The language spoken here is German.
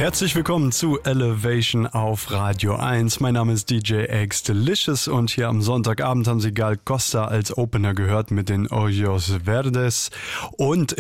Herzlich willkommen zu Elevation auf Radio 1. Mein Name ist DJ X Delicious und hier am Sonntagabend haben Sie Gal Costa als Opener gehört mit den Ojos Verdes und